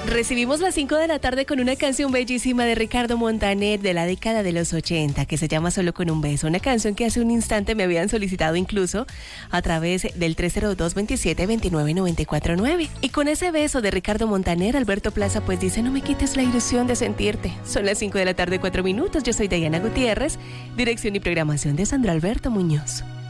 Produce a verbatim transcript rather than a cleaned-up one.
Recibimos las cinco de la tarde con una canción bellísima de Ricardo Montaner de la década de los ochenta que se llama Solo con un beso, una canción que hace un instante me habían solicitado incluso a través del tres cero dos, veintisiete, veintinueve, noventa y cuatro nueve. Y con ese beso de Ricardo Montaner, Alberto Plaza pues dice: no me quites la ilusión de sentirte. Son las cinco de la tarde, cuatro minutos. Yo soy Diana Gutiérrez, dirección y programación de Sandro Alberto Muñoz.